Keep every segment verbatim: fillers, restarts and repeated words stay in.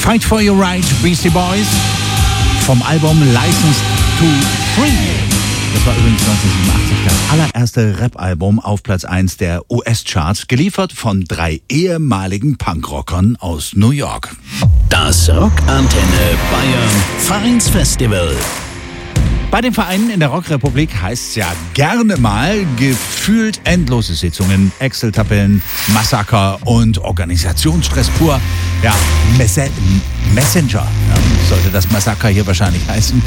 Fight for Your Right, Beastie Boys, vom Album Licensed to Free. Das war übrigens neunzehnhundertsiebenundachtzig das allererste Rap-Album auf Platz eins der U S-Charts, geliefert von drei ehemaligen Punkrockern aus New York. Das Rockantenne Bayern Vereinsfestival. Bei den Vereinen in der Rockrepublik heißt es ja gerne mal gefühlt endlose Sitzungen, Excel-Tabellen, Massaker und Organisationsstress pur. Ja, Messe- Messenger ja, sollte das Massaker hier wahrscheinlich heißen.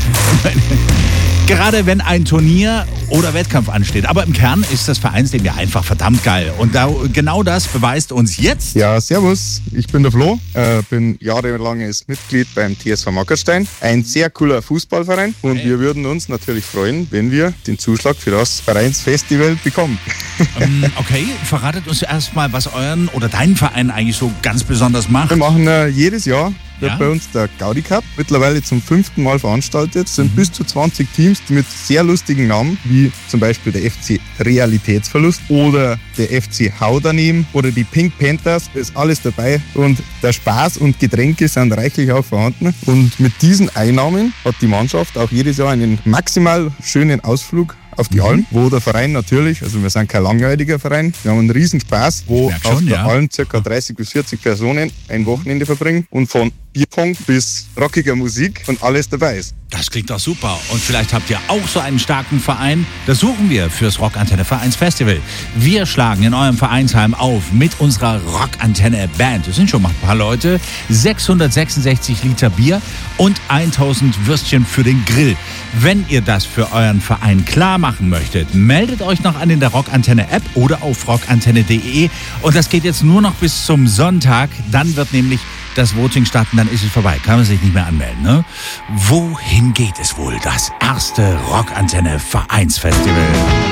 Gerade wenn ein Turnier oder Wettkampf ansteht. Aber im Kern ist das Vereinsleben ja einfach verdammt geil. Und da, genau das beweist uns jetzt... Ja, servus, ich bin der Flo, äh, bin jahrelanges Mitglied beim T S V Mackerstein. Ein sehr cooler Fußballverein und hey. Wir würden uns natürlich freuen, wenn wir den Zuschlag für das Vereinsfestival bekommen. ähm, okay, verratet uns erstmal, was euren oder deinen Verein eigentlich so ganz besonders macht. Wir machen äh, jedes Jahr wird ja? bei uns der Gaudi Cup, mittlerweile zum fünften Mal veranstaltet. Es sind Mhm. bis zu zwanzig Teams mit sehr lustigen Namen, wie zum Beispiel der F C Realitätsverlust oder der F C Hau daneben oder die Pink Panthers, ist alles dabei. Und der Spaß und Getränke sind reichlich auch vorhanden. Und mit diesen Einnahmen hat die Mannschaft auch jedes Jahr einen maximal schönen Ausflug auf die Alm, wo der Verein natürlich, also wir sind kein langweiliger Verein, wir haben einen riesen Spaß, wo merk schon, auf der ja. Alm ca. dreißig bis vierzig Personen ein Wochenende verbringen und von Bierpong bis rockiger Musik und alles dabei ist. Das klingt doch super. Und vielleicht habt ihr auch so einen starken Verein. Das suchen wir fürs Rockantenne Vereinsfestival. Wir schlagen in eurem Vereinsheim auf mit unserer Rockantenne Band. Das sind schon mal ein paar Leute. sechshundertsechsundsechzig Liter Bier und tausend Würstchen für den Grill. Wenn ihr das für euren Verein klar machen möchtet, meldet euch noch an in der Rockantenne App oder auf rockantenne punkt de. Und das geht jetzt nur noch bis zum Sonntag. Dann wird nämlich das Voting starten, dann ist es vorbei. Kann man sich nicht mehr anmelden, ne? Wohin geht es wohl? Das erste Rockantenne Vereinsfestival.